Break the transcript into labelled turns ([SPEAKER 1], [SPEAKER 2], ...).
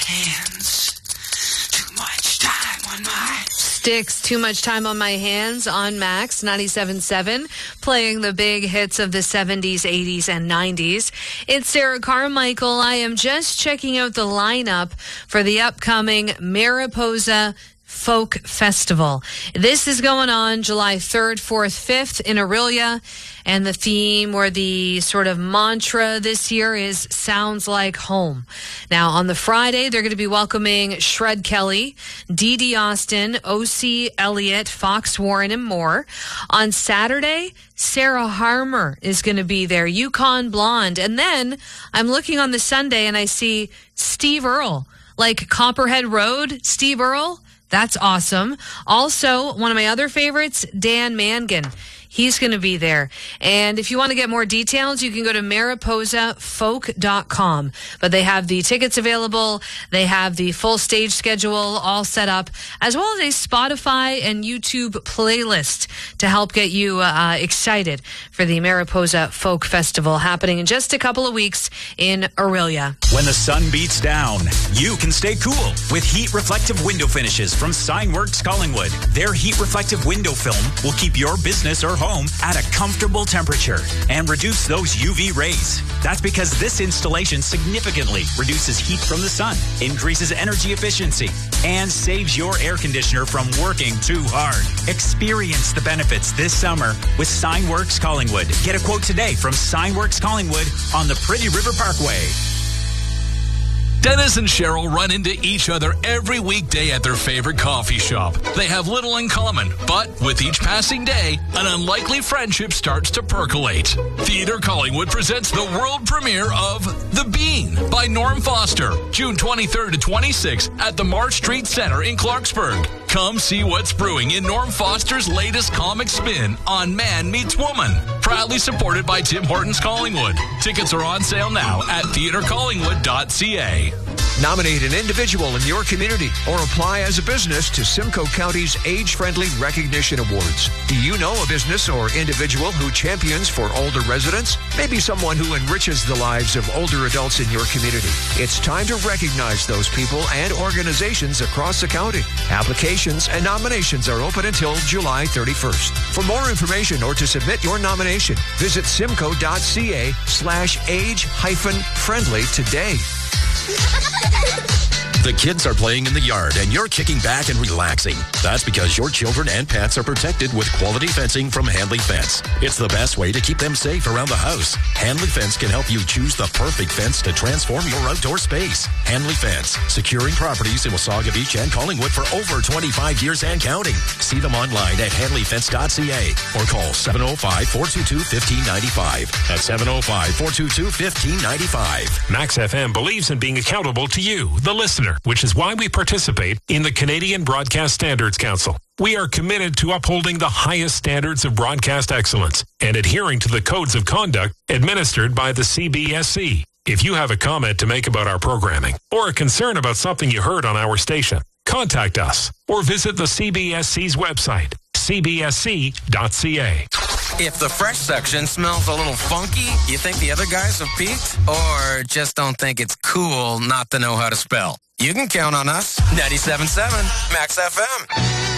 [SPEAKER 1] hands. Too much time on my...
[SPEAKER 2] Styx, Too Much Time on My Hands on Max 97.7, playing the big hits of the 70s, 80s, and 90s. It's Sarah Carmichael. I am just checking out the lineup for the upcoming Mariposa Folk Festival. This is going on July 3rd, 4th, 5th in Orillia. And the theme or the sort of mantra this year is sounds like home. Now, on the Friday, they're going to be welcoming Shred Kelly, Dee Dee Austin, O.C. Elliott, Fox Warren, and more. On Saturday, Sarah Harmer is going to be there, Yukon Blonde. And then I'm looking on the Sunday and I see Steve Earle, like Copperhead Road, Steve Earle. That's awesome. Also, one of my other favorites, Dan Mangan. He's going to be there. And if you want to get more details, you can go to mariposafolk.com. But they have the tickets available. They have the full stage schedule all set up, as well as a Spotify and YouTube playlist to help get you excited for the Mariposa Folk Festival happening in just a couple of weeks in Orillia.
[SPEAKER 3] When the sun beats down, you can stay cool with heat reflective window finishes from Signworks Collingwood. Their heat reflective window film will keep your business or home at a comfortable temperature and reduce those UV rays. That's because this installation significantly reduces heat from the sun, increases energy efficiency, and saves your air conditioner from working too hard. Experience the benefits this summer with Signworks Collingwood. Get a quote today from Signworks Collingwood on the Pretty River Parkway.
[SPEAKER 4] Dennis and Cheryl run into each other every weekday at their favorite coffee shop. They have little in common, but with each passing day, an unlikely friendship starts to percolate. Theatre Collingwood presents the world premiere of The Bean by Norm Foster, June 23rd to 26th at the Marsh Street Centre in Clarksburg. Come see what's brewing in Norm Foster's latest comic spin on Man Meets Woman. Proudly supported by Tim Hortons Collingwood. Tickets are on sale now at theatrecollingwood.ca.
[SPEAKER 5] Nominate an individual in your community or apply as a business to Simcoe County's Age-Friendly Recognition Awards. Do you know a business or individual who champions for older residents? Maybe someone who enriches the lives of older adults in your community. It's time to recognize those people and organizations across the county. Applications and nominations are open until July 31st. For more information or to submit your nomination, visit simcoe.ca/age-friendly today.
[SPEAKER 6] The kids are playing in the yard and you're kicking back and relaxing. That's because your children and pets are protected with quality fencing from Handley Fence. It's the best way to keep them safe around the house. Handley Fence can help you choose the perfect fence to transform your outdoor space. Handley Fence, securing properties in Wasaga Beach and Collingwood for over 25 years and counting. See them online at handleyfence.ca or call 705-422-1595. That's 705-422-1595.
[SPEAKER 7] Max FM believes in being accountable to you, the listener, which is why we participate in the Canadian Broadcast Standards Council. We are committed to upholding the highest standards of broadcast excellence and adhering to the codes of conduct administered by the CBSC. If you have a comment to make about our programming or a concern about something you heard on our station, contact us or visit the CBSC's website, cbsc.ca.
[SPEAKER 1] If the fresh section smells a little funky, you think the other guys have peaked? Or just don't think it's cool not to know how to spell? You can count on us. 97.7 Max FM.